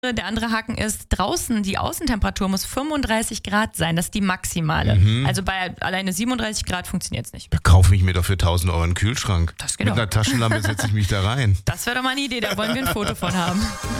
Der andere Haken ist, draußen die Außentemperatur muss 35 Grad sein. Das ist die maximale. Also bei alleine 37 Grad funktioniert es nicht. Da kaufe ich mir doch für 1.000 Euro einen Kühlschrank. Das geht Mit auch. einer Taschenlampe setze ich mich da rein. Das wäre doch mal eine Idee, da wollen wir ein Foto von haben.